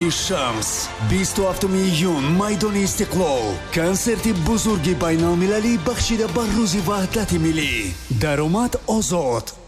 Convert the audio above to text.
Шаҳри Шамс 27 июн майдони Истиқлол консерти бузурги байналмилалӣ бахшида ба рӯзи ваҳдати миллӣ. Даромад озод.